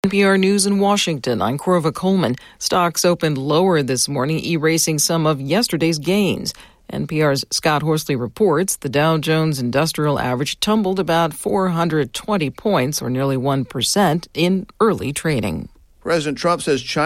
NPR News in Washington, I'm Corva Coleman. Stocks opened lower this morning, erasing some of yesterday's gains. NPR's Scott Horsley reports the Dow Jones Industrial Average tumbled about 420 points, or nearly 1%, in early trading. President Trump says China